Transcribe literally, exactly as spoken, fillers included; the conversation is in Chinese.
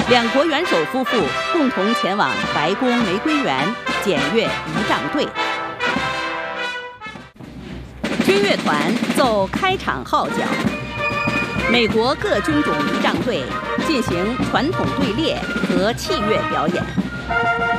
两国元首夫妇共同前往白宫玫瑰园检阅仪仗队。军乐团奏开场号角，美国各军种仪仗队进行传统队列和器乐表演。